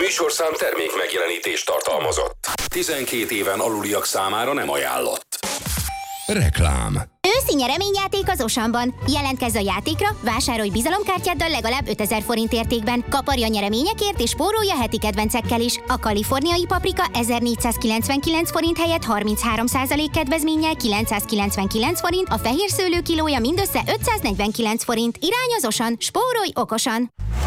műsorszám termék megjelenítést tartalmazott. 12 éven aluliak számára nem ajánlott. Reklám. Őszi nyereményjáték az Osanban. Jelentkezz a játékra, vásárolj bizalomkártyáddal legalább 5000 forint értékben. Kaparj a nyereményekért és spórolj a heti kedvencekkel is. A kaliforniai paprika 1499 forint helyett 33% kedvezménnyel 999 forint, a fehér szőlő kilója mindössze 549 forint. Irány az Osan, spórolj okosan!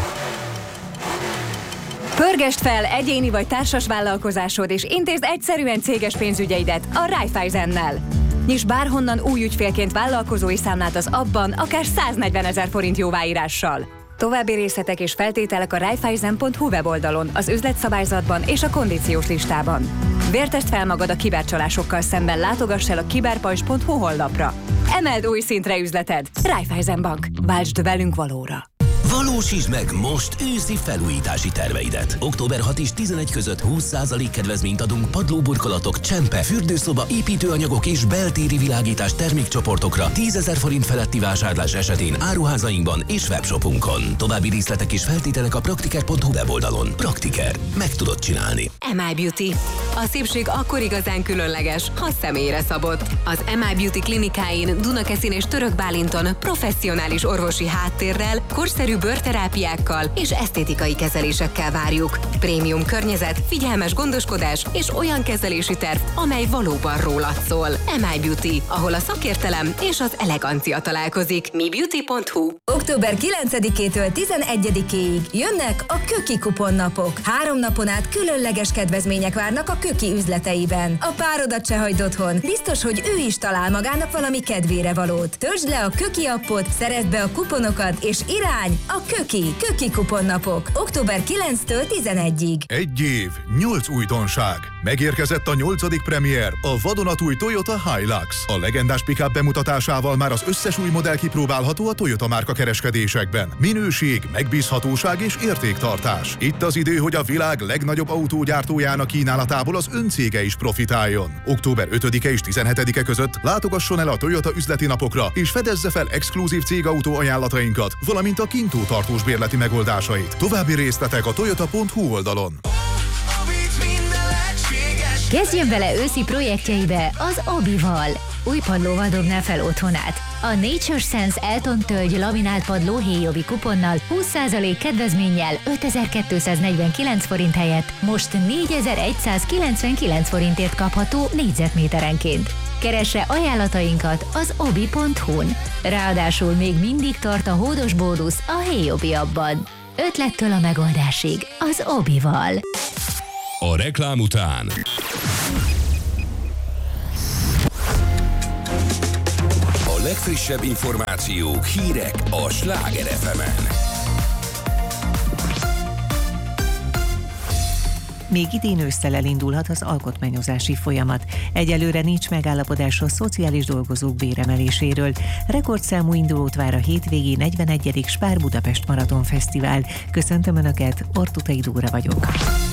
Pörgesd fel egyéni vagy társas vállalkozásod, és intézd egyszerűen céges pénzügyeidet a Raiffeisennel. Nyiss bárhonnan új ügyfélként vállalkozói számlát az appban, akár 140 000 forint jóváírással. További részletek és feltételek a raiffeisen.hu weboldalon, az üzletszabályzatban és a kondíciós listában. Vértesd fel magad a kibercsalásokkal szemben, látogass el a kiberpajzs.hu honlapra. Emeld új szintre üzleted. Raiffeisen Bank. Váltsd velünk valóra. Valósítsd meg most őszi felújítási terveidet. Október 6 és 11 között 20% kedvezményt adunk padlóburkolatok, csempe, fürdőszoba, építőanyagok és beltéri világítás termékcsoportokra 10 000 forint feletti vásárlás esetén áruházainkban és webshopunkon. További részletek és feltételek a praktiker.hu weboldalon. Praktiker. Meg tudod csinálni. MI Beauty. A szépség akkor igazán különleges, ha személyre szabott. Az MI Beauty klinikáin Dunakeszin és Török Bálinton professzionális orvosi háttérrel, korszerű bőrterápiákkal és esztétikai kezelésekkel várjuk. Prémium környezet, figyelmes gondoskodás és olyan kezelési terv, amely valóban rólad szól. MI Beauty, ahol a szakértelem és az elegancia találkozik. mibeauty.hu. Október 9-től 11-ig jönnek a Köki kuponnapok. 3 napon át különleges kedvezmények várnak a Köki üzleteiben. A párodat se hagyd otthon. Biztos, hogy ő is talál magának valami kedvére valót. Töltsd le a Köki appot, szerezd be a kuponokat, és irány a Köki kuponnapok. Október 9-től 11-ig. 1 év, 8 újdonság. Megérkezett a 8. premier, a vadonatúj Toyota Hilux. A legendás pick-up bemutatásával már az összes új modell kipróbálható a Toyota márka kereskedésekben. Minőség, megbízhatóság és értéktartás. Itt az idő, hogy a világ legnagyobb autógyártójának kínálatából az öncége is profitáljon. Október 5-e és 17-e között látogasson el a Toyota üzleti napokra, és fedezze fel exkluzív cégautó ajánlatainkat, valamint a Kintó tartós bérleti megoldásait. További részletek a toyota.hu oldalon. Kezdjen bele őszi projektjeibe az Obival. Új padlóval dobná fel otthonát. A Nature Sense Elton tölgy laminált padló héjobi kuponnal 20% kedvezménnyel 5249 forint helyett most 4199 forintért kapható négyzetméterenként. Keresse ajánlatainkat az obi.hu-n. Ráadásul még mindig tart a hódos bónusz a héjobi appban. Ötlettől a megoldásig az Obival. A reklám után a legfrissebb információk, hírek a Sláger FM-en. Még idén ősszel elindulhat az alkotmányozási folyamat. Egyelőre nincs megállapodás a szociális dolgozók béremeléséről. Rekordszámú indulót vár a hétvégi 41. Spár Budapest Maraton Fesztivál. Köszöntöm Önöket, Ortutai Dóra vagyok.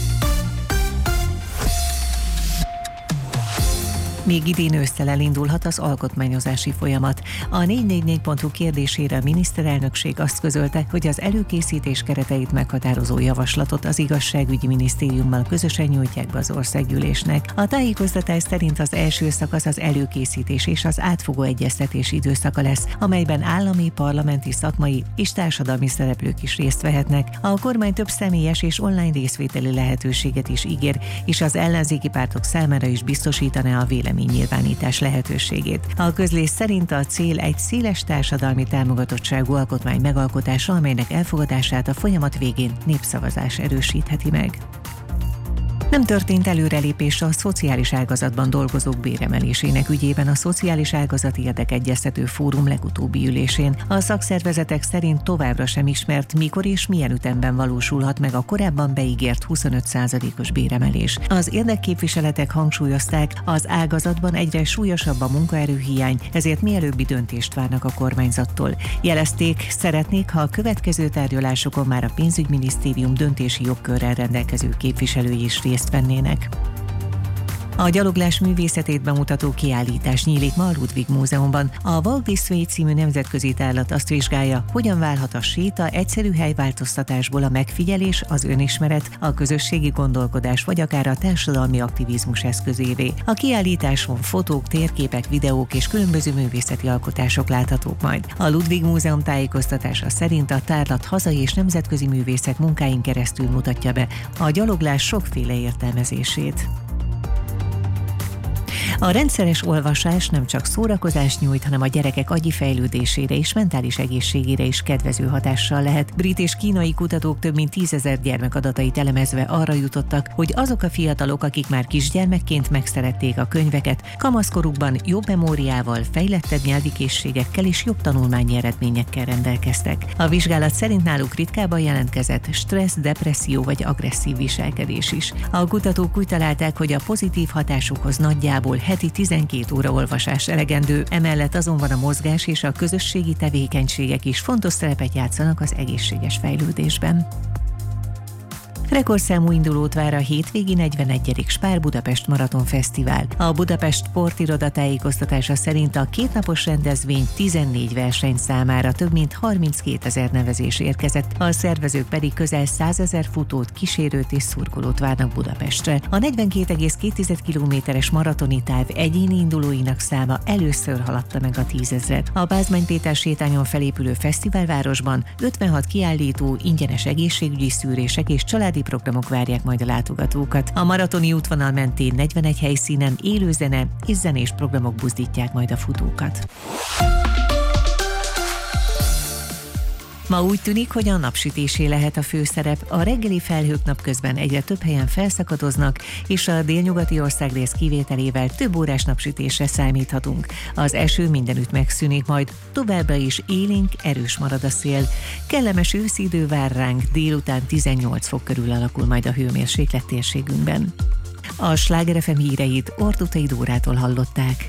Még idén ősszel elindulhat az alkotmányozási folyamat. A 444.hu kérdésére a miniszterelnökség azt közölte, hogy az előkészítés kereteit meghatározó javaslatot az igazságügyi minisztériummal közösen nyújtják be az országgyűlésnek. A tájékoztatás szerint az első szakasz az előkészítés és az átfogó egyeztetés időszaka lesz, amelyben állami, parlamenti, szakmai és társadalmi szereplők is részt vehetnek. A kormány több személyes és online részvételi lehetőséget is ígér, és az ellenzéki pártok számára is biztosítaná a véleménynyilvánítás lehetőségét. A közlés szerint a cél egy széles társadalmi támogatottságú alkotmány megalkotása, amelynek elfogadását a folyamat végén népszavazás erősítheti meg. Nem történt előrelépés a szociális ágazatban dolgozók béremelésének ügyében a Szociális Ágazati Érdekegyeztető Fórum legutóbbi ülésén. A szakszervezetek szerint továbbra sem ismert, mikor és milyen ütemben valósulhat meg a korábban beígért 25%-os béremelés. Az érdekképviseletek hangsúlyozták, az ágazatban egyre súlyosabb a munkaerőhiány, ezért mielőbbi döntést várnak a kormányzattól. Jelezték, szeretnék, ha a következő tárgyalásokon már a pénzügyminisztérium döntési jogkörrel rendelkező képviselői is részt vennének. A A gyaloglás művészetét bemutató kiállítás nyílik ma a Ludwig Múzeumban. A Walk This Way című nemzetközi tárlat azt vizsgálja, hogyan válhat a séta egyszerű helyváltoztatásból a megfigyelés, az önismeret, a közösségi gondolkodás vagy akár a társadalmi aktivizmus eszközévé. A kiállításon fotók, térképek, videók és különböző művészeti alkotások láthatók majd. A Ludwig Múzeum tájékoztatása szerint a tárlat hazai és nemzetközi művészek munkáin keresztül mutatja be a gyaloglás sokféle értelmezését. A rendszeres olvasás nem csak szórakozást nyújt, hanem a gyerekek agyi fejlődésére és mentális egészségére is kedvező hatással lehet. Brit és kínai kutatók több mint 10 000 gyermek adatait elemezve arra jutottak, hogy azok a fiatalok, akik már kisgyermekként megszerették a könyveket, kamaszkorukban jobb memóriával, fejlettebb nyelvi készségekkel és jobb tanulmányi eredményekkel rendelkeztek. A vizsgálat szerint náluk ritkábban jelentkezett stressz, depresszió vagy agresszív viselkedés is. A kutatók úgy találták, hogy a pozitív hatásukhoz nagyjából heti 12 óra olvasás elegendő, emellett azonban a mozgás és a közösségi tevékenységek is fontos szerepet játszanak az egészséges fejlődésben. Rekordszámú indulót vár a hétvégi 41. Spár Budapest Maraton Fesztivál. A Budapest Sportiroda tájékoztatása szerint a kétnapos rendezvény 14 verseny számára több mint 32 000 nevezés érkezett, a szervezők pedig közel 100 000 futót, kísérőt és szurkolót várnak Budapestre. A 42,2 kilométeres maratoni táv egyéni indulóinak száma először haladta meg a 10 000-et. A Pázmány Péter sétányon felépülő fesztiválvárosban 56 kiállító, ingyenes egészségügyi szűrések és családi programok várják majd a látogatókat. A maratoni útvonal mentén 41 helyszínen élő zene és zenés programok buzdítják majd a futókat. Ma úgy tűnik, hogy a napsütésé lehet a főszerep. A reggeli felhők napközben egyre több helyen felszakadoznak, és a délnyugati országrész kivételével több órás napsütésre számíthatunk. Az eső mindenütt megszűnik, majd továbbra is élénk, erős marad a szél. Kellemes őszi idő vár ránk, délután 18 fok körül alakul majd a hőmérséklet térségünkben. A Sláger FM híreit Ortutai Dórától hallották.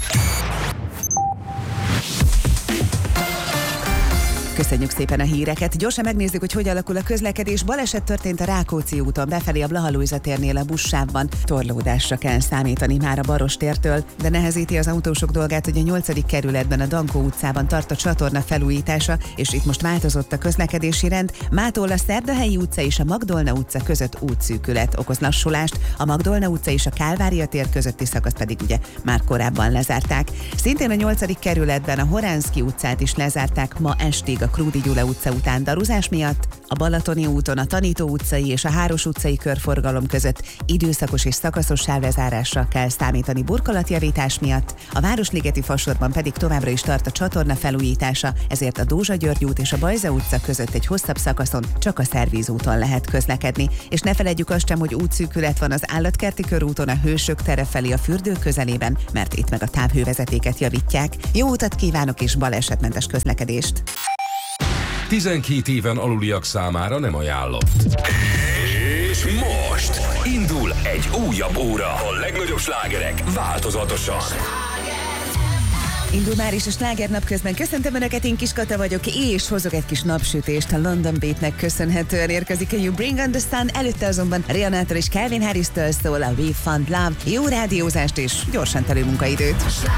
Köszönjük szépen a híreket. Gyorsan megnézzük, hogy hogy alakul a közlekedés. Baleset történt a Rákóczi úton befelé a Blaha Lujza térnél a buszsávban. Torlódásra kell számítani már a Barostértől, de nehezíti az autósok dolgát, hogy a 8. kerületben a Dankó utcában tart a csatorna felújítása, és itt most változott a közlekedési rend. Mától a Szerdahelyi utca és a Magdolna utca között útszűkület okoz lassulást, a Magdolna utca és a Kálvária tér közötti szakaszt pedig ugye már korábban lezárták. Szintén a 8. kerületben a Horánszky utcát is lezárták ma estig a Krúdi Gyula utca után daruzás miatt, a Balatoni úton a Tanító utcai és a Háros utcai körforgalom között időszakos és szakaszos sávlezárásra kell számítani burkolatjavítás miatt, a Városligeti fasorban pedig továbbra is tart a csatorna felújítása, ezért a Dózsa György út és a Bajza utca között egy hosszabb szakaszon csak a Szervízúton lehet közlekedni. És ne feledjük azt sem, hogy útszűkület van az Állatkerti körúton a Hősök tere felé a fürdő közelében, mert itt meg a távhővezetéket javítják. Jó utat kívánok és balesetmentes közlekedést! 12 éven aluliak számára nem ajánlott. És most indul egy újabb óra. A legnagyobb slágerek változatosan. Indul már is a Sláger napközben. Köszöntöm Önöket, én Kis Kata vagyok, és hozok egy kis napsütést. A London Beatnek köszönhetően érkezik a You Bring on the Sun, előtte azonban Rihanától és Calvin Harris-től szól a We Found Love. Jó rádiózást és gyorsan telő munkaidőt.